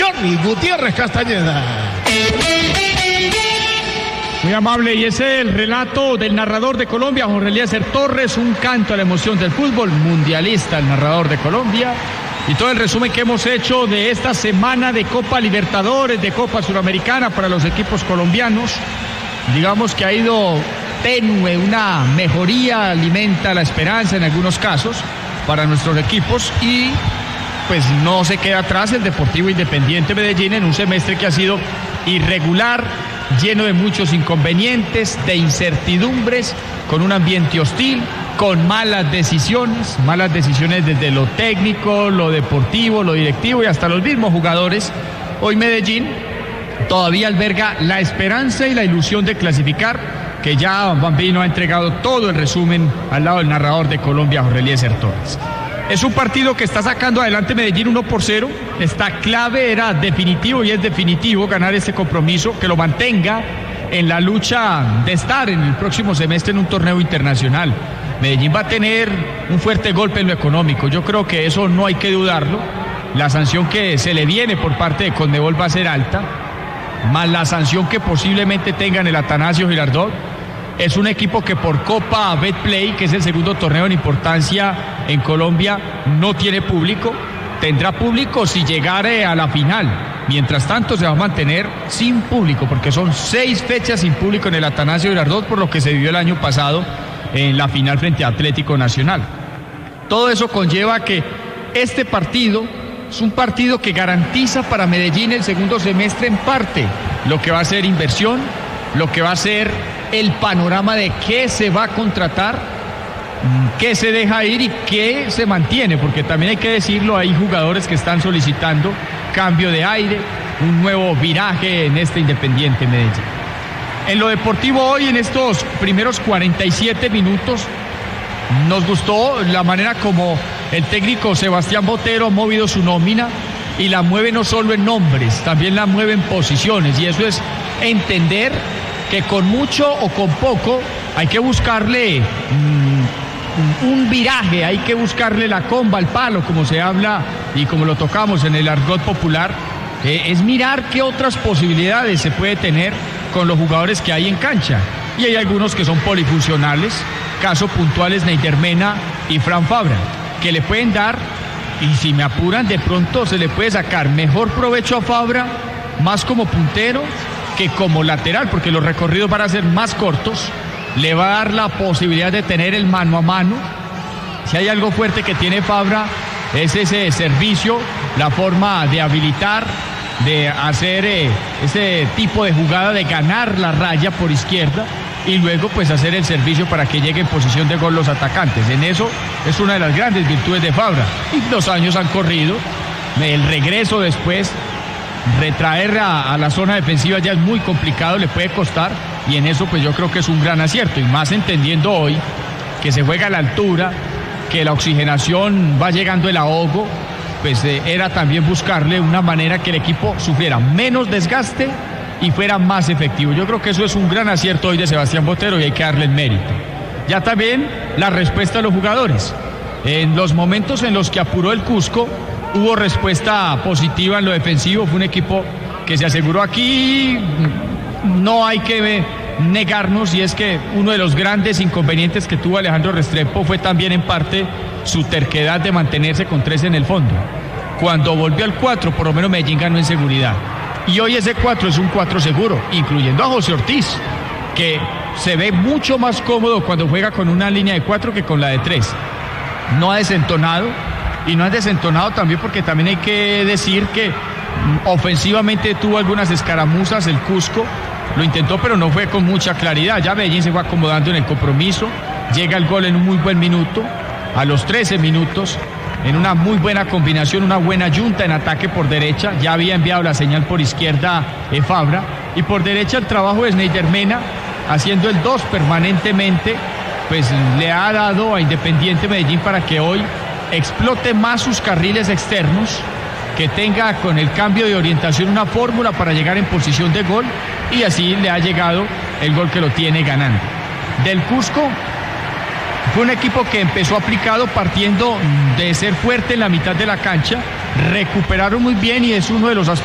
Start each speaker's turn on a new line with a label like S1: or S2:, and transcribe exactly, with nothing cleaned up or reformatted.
S1: Johnny Gutiérrez Castañeda.
S2: Muy amable, y ese es el relato del narrador de Colombia, Jorge Eliezer Torres, un canto a la emoción del fútbol, mundialista el narrador de Colombia, y todo el resumen que hemos hecho de esta semana de Copa Libertadores, de Copa Suramericana para los equipos colombianos. Digamos que ha ido tenue, una mejoría alimenta la esperanza en algunos casos para nuestros equipos, y pues no se queda atrás el Deportivo Independiente Medellín en un semestre que ha sido irregular, lleno de muchos inconvenientes, de incertidumbres, con un ambiente hostil, con malas decisiones, malas decisiones desde lo técnico, lo deportivo, lo directivo y hasta los mismos jugadores. Hoy Medellín todavía alberga la esperanza y la ilusión de clasificar, que ya Bambino ha entregado todo el resumen al lado del narrador de Colombia, Jorge Eliezer Torres. Es un partido que está sacando adelante Medellín uno por cero. Está clave, era definitivo y es definitivo ganar este compromiso, que lo mantenga en la lucha de estar en el próximo semestre en un torneo internacional. Medellín va a tener un fuerte golpe en lo económico, yo creo que eso no hay que dudarlo. La sanción que se le viene por parte de Conmebol va a ser alta, más la sanción que posiblemente tenga en el Atanasio Girardot. Es un equipo que por Copa Betplay, que es el segundo torneo en importancia en Colombia, no tiene público. Tendrá público si llegare a la final. Mientras tanto se va a mantener sin público, porque son seis fechas sin público en el Atanasio Girardot, por lo que se vivió el año pasado en la final frente a Atlético Nacional. Todo eso conlleva que este partido es un partido que garantiza para Medellín el segundo semestre en parte lo que va a ser inversión, lo que va a ser el panorama de qué se va a contratar, qué se deja ir y qué se mantiene, porque también hay que decirlo, hay jugadores que están solicitando cambio de aire, un nuevo viraje en este Independiente Medellín. En lo deportivo hoy, en estos primeros cuarenta y siete minutos, nos gustó la manera como el técnico Sebastián Botero ha movido su nómina, y la mueve no solo en nombres, también la mueve en posiciones, y eso es entender que con mucho o con poco hay que buscarle mmm, un viraje, hay que buscarle la comba al palo, como se habla y como lo tocamos en el argot popular. Eh, es mirar qué otras posibilidades se puede tener con los jugadores que hay en cancha, y hay algunos que son polifuncionales, caso puntual es Neider Mena y Fran Fabra, que le pueden dar, y si me apuran de pronto se le puede sacar mejor provecho a Fabra, más como puntero que como lateral, porque los recorridos van a ser más cortos, le va a dar la posibilidad de tener el mano a mano. Si hay algo fuerte que tiene Fabra es ese servicio, la forma de habilitar, de hacer eh, ese tipo de jugada de ganar la raya por izquierda y luego pues hacer el servicio para que llegue en posición de gol los atacantes. En eso es una de las grandes virtudes de Fabra, y los años han corrido, el regreso después, retraer a, a la zona defensiva ya es muy complicado, le puede costar, y en eso pues yo creo que es un gran acierto, y más entendiendo hoy que se juega a la altura, que la oxigenación va llegando el ahogo, pues eh, era también buscarle una manera que el equipo sufriera menos desgaste y fuera más efectivo. Yo creo que eso es un gran acierto hoy de Sebastián Botero y hay que darle el mérito. Ya también la respuesta de los jugadores. En los momentos en los que apuró el Cusco, hubo respuesta positiva en lo defensivo, fue un equipo que se aseguró aquí, no hay que negarnos, y es que uno de los grandes inconvenientes que tuvo Alejandro Restrepo fue también en parte su terquedad de mantenerse con tres en el fondo. Cuando volvió al cuatro, por lo menos Medellín ganó en seguridad, y hoy ese cuatro es un cuatro seguro, incluyendo a José Ortiz, que se ve mucho más cómodo cuando juega con una línea de cuatro que con la de tres. No ha desentonado, y no han desentonado también porque también hay que decir que ofensivamente tuvo algunas escaramuzas el Cusco, lo intentó pero no fue con mucha claridad. Ya Medellín se fue acomodando en el compromiso, llega el gol en un muy buen minuto, a los trece minutos, en una muy buena combinación, una buena yunta en ataque por derecha, ya había enviado la señal por izquierda eh, Fabra, y por derecha el trabajo de Neider Mena, haciendo el dos permanentemente, pues le ha dado a Independiente Medellín para que hoy explote más sus carriles externos, que tenga con el cambio de orientación una fórmula para llegar en posición de gol, y así le ha llegado el gol que lo tiene ganando. Del Cusco fue un equipo que empezó aplicado partiendo de ser fuerte en la mitad de la cancha, recuperaron muy bien y es uno de los aspectos